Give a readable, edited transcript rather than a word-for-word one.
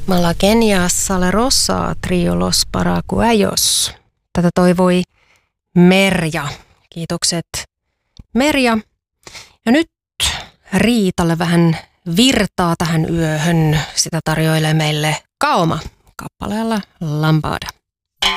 Malagenia salerosa trio los paraguayos. Tätä toivoi Merja. Kiitokset Merja. Ja nyt Riitalle vähän virtaa tähän yöhön. Sitä tarjoilee meille Kaoma kappaleella Lambada.